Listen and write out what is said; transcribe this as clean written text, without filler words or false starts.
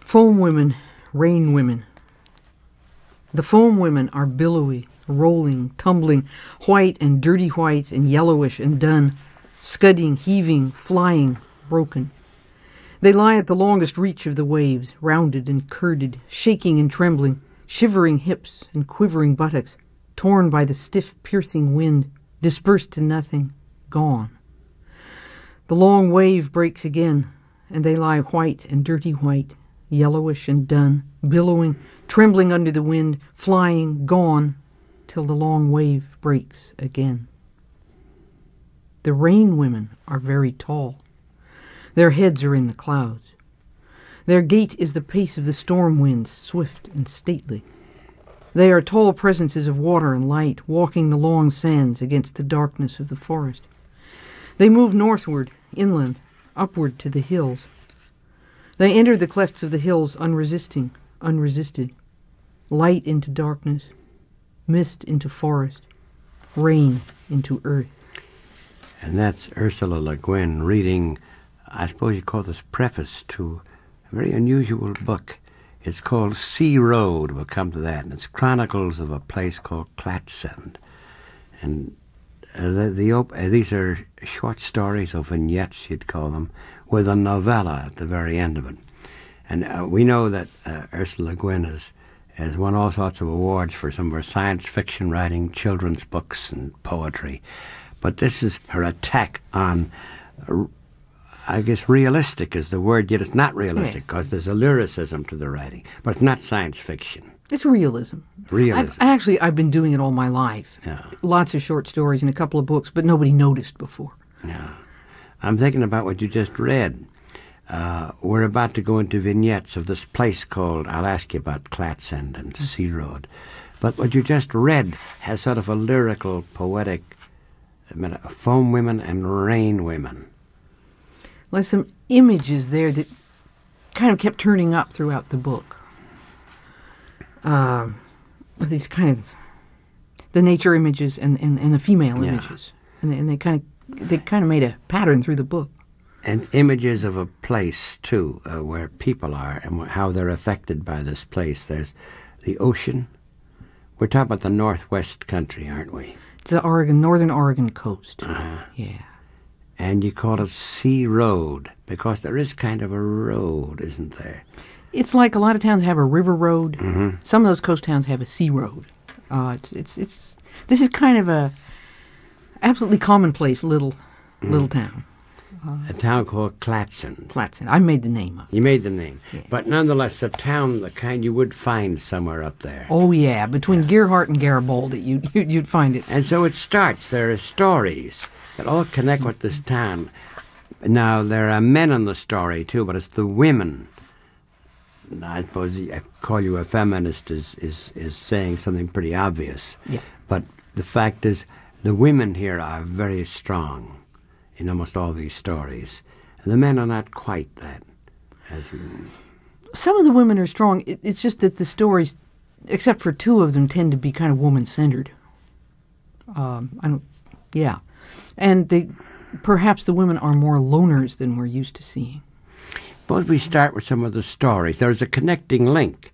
Foam women, rain women. The foam women are billowy, rolling, tumbling, white and dirty white and yellowish and dun, scudding, heaving, flying, broken. They lie at the longest reach of the waves, rounded and curded, shaking and trembling, shivering hips and quivering buttocks, torn by the stiff, piercing wind, dispersed to nothing, gone. The long wave breaks again, and they lie white and dirty white, yellowish and dun, billowing, trembling under the wind, flying, gone, till the long wave breaks again. The rain women are very tall. Their heads are in the clouds. Their gait is the pace of the storm winds, swift and stately. They are tall presences of water and light, walking the long sands against the darkness of the forest. They move northward, inland, upward to the hills. They enter the clefts of the hills unresisting, unresisted. Light into darkness, mist into forest, rain into earth. And that's Ursula Le Guin reading, I suppose you call this preface to a very unusual book. It's called Sea Road. We'll come to that. And it's chronicles of a place called Clatsand. And these are short stories, or vignettes, you'd call them, with a novella at the very end of it. And we know that Ursula Le Guin has won all sorts of awards for some of her science fiction writing, children's books and poetry. But this is her attack on, I guess realistic is the word, yet it's not realistic because there's a lyricism to the writing. But it's not science fiction. It's realism. Realism. I've been doing it all my life. Yeah. Lots of short stories and a couple of books, but nobody noticed before. Yeah. I'm thinking about what you just read. We're about to go into vignettes of this place called, I'll ask you about Clatsand and Sea Road. But what you just read has sort of a lyrical, poetic, foam women and rain women. There's some images there that kind of kept turning up throughout the book. These kind of the nature images and the female images, and they kind of made a pattern through the book. And images of a place too, where people are and how they're affected by this place. There's the ocean. We're talking about the northwest country, aren't we? It's the northern Oregon coast. Yeah. And you call it Sea Road because there is kind of a road, isn't there? It's like a lot of towns have a river road. Mm-hmm. Some of those coast towns have a sea road. This is kind of a absolutely commonplace little town. A town called Clatsand. Clatsand. I made the name up. You made the name. Yeah. But nonetheless, a town, the kind you would find somewhere up there. Oh, yeah. Between Gerhardt and Garibaldi, you'd find it. And so it starts. There are stories that all connect with this town. Now, there are men in the story, too, but it's the women. I suppose I call you a feminist is saying something pretty obvious. Yeah. But the fact is, the women here are very strong in almost all these stories. The men are not quite that. Some of the women are strong. It's just that the stories, except for two of them, tend to be kind of woman-centered. And perhaps the women are more loners than we're used to seeing. Suppose we start with some of the stories. There's a connecting link